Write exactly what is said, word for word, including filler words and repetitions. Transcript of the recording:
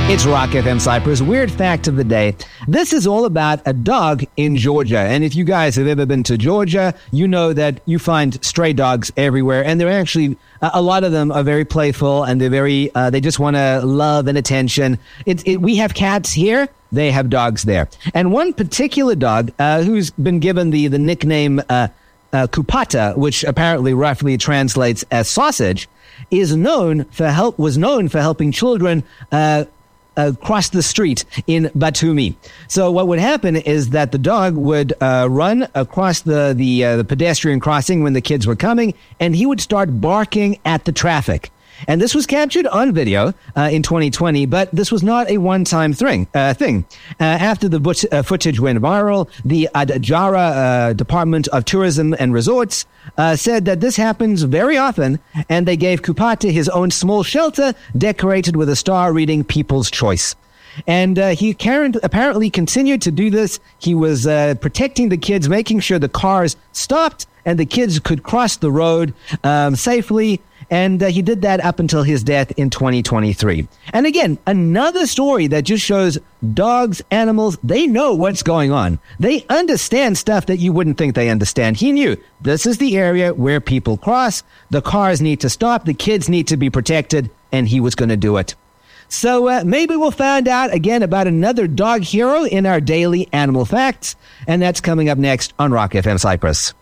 It's Rock F M Cyprus. Weird fact of the day. This is all about a dog in Georgia. And if you guys have ever been to Georgia, you know that you find stray dogs everywhere. And they're actually, uh, a lot of them are very playful and they're very, uh, they just want to love and attention. It, it, we have cats here. They have dogs there. And one particular dog uh, who's been given the, the nickname uh, uh, Kupata, which apparently roughly translates as sausage, is known for help, was known for helping children uh, across the street in Batumi. So what would happen is that the dog would uh, run across the the, uh, the pedestrian crossing when the kids were coming, and he would start barking at the traffic. And this was captured on video uh, in twenty twenty, but this was not a one-time thing. Uh, thing. Uh, after the but- uh, footage went viral, the Adjara uh, Department of Tourism and Resorts uh, said that this happens very often, and they gave Kupata his own small shelter decorated with a star reading People's Choice. And uh, he apparently continued to do this. He was uh, protecting the kids, making sure the cars stopped and the kids could cross the road um, safely. And uh, he did that up until his death in twenty twenty-three. And again, another story that just shows dogs, animals, they know what's going on. They understand stuff that you wouldn't think they understand. He knew this is the area where people cross. The cars need to stop. The kids need to be protected. And he was going to do it. So uh, maybe we'll find out again about another dog hero in our daily animal facts. And that's coming up next on Rock F M Cyprus.